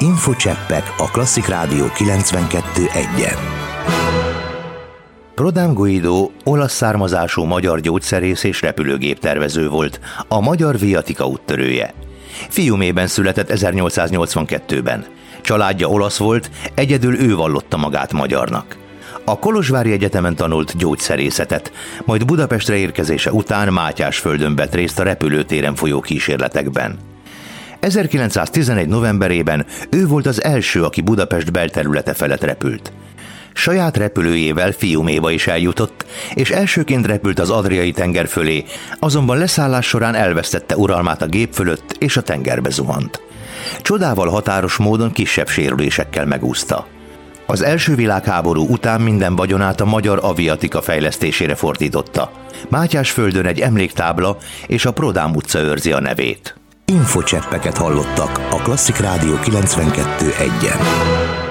Infocseppek a Klasszik Rádió 92.1-en. Prodám Guido olasz származású magyar gyógyszerész és repülőgéptervező volt, a magyar viatika úttörője. Fiumében született 1882-ben. Családja olasz volt, egyedül ő vallotta magát magyarnak. A Kolozsvári Egyetemen tanult gyógyszerészetet, majd Budapestre érkezése után Mátyásföldön vett részt a repülőtéren folyó kísérletekben. 1911. novemberében ő volt az első, aki Budapest belterülete felett repült. Saját repülőjével Fiuméba is eljutott, és elsőként repült az Adriai tenger fölé, azonban leszállás során elvesztette uralmát a gép fölött, és a tengerbe zuhant. Csodával határos módon kisebb sérülésekkel megúszta. Az első világháború után minden vagyonát a magyar aviatika fejlesztésére fordította. Mátyásföldön egy emléktábla és a Prodám utca őrzi a nevét. Infocseppeket hallottak a Klasszik Rádió 92.1-en.